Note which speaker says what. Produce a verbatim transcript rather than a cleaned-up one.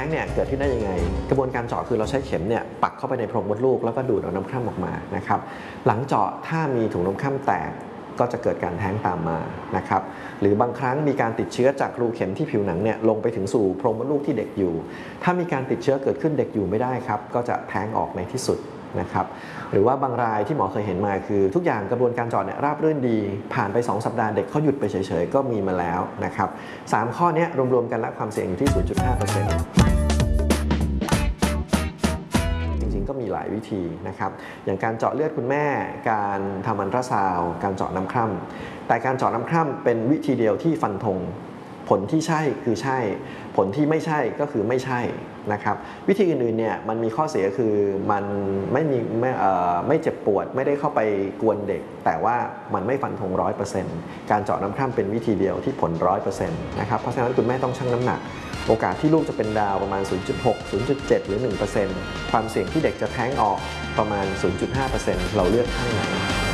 Speaker 1: เนี่ยเกิดขึ้นได้ยังไงกระบวนการเจาะคือเราใช้เข็มเนี่ยปักเข้าไปในโพรงมดลูกแล้วก็ดูดเอาน้ำคร่ำออกมานะครับหลังเจาะถ้ามีถุงน้ำคร่ำแตกก็จะเกิดการแท้งตามมานะครับหรือบางครั้งมีการติดเชื้อจากรูเข็มที่ผิวหนังเนี่ยลงไปถึงสู่โพรงมดลูกที่เด็กอยู่ถ้ามีการติดเชื้อเกิดขึ้นเด็กอยู่ไม่ได้ครับก็จะแท้งออกในที่สุดนะครับหรือว่าบางรายที่หมอเคยเห็นมาคือทุกอย่างกระบวนการเจาะเนี่ยราบรื่นดีผ่านไปสองสัปดาห์เด็กเขาหยุดไปเฉยๆก็มีมาแล้วนะครับสามข้อนี้รวมๆกันและความเสี่ยงอยู่ที่ ศูนย์จุดห้าเปอร์เซ็นต์ จริงๆก็มีหลายวิธีนะครับอย่างการเจาะเลือดคุณแม่การทำอัลตราซาวด์การเจาะน้ำคร่ำแต่การเจาะน้ำคร่ำเป็นวิธีเดียวที่ฟันธงผลที่ใช่คือใช่ผลที่ไม่ใช่ก็คือไม่ใช่นะครับวิธีอื่นๆเนี่ยมันมีข้อเสียคือมันไม่มีไม่เอ่อไม่เจ็บปวดไม่ได้เข้าไปกวนเด็กแต่ว่ามันไม่ฟันธง ร้อยเปอร์เซ็นต์ การเจาะน้ำคร่ำเป็นวิธีเดียวที่ผล ร้อยเปอร์เซ็นต์ นะครับเพราะฉะนั้นคุณแม่ต้องชั่งน้ำหนักโอกาสที่ลูกจะเป็นดาวประมาณ ศูนย์จุดหก ศูนย์จุดเจ็ด หรือ หนึ่งเปอร์เซ็นต์ ความเสี่ยงที่เด็กจะแท้งออกประมาณ ศูนย์จุดห้าเปอร์เซ็นต์ เราเลือกข้างไหน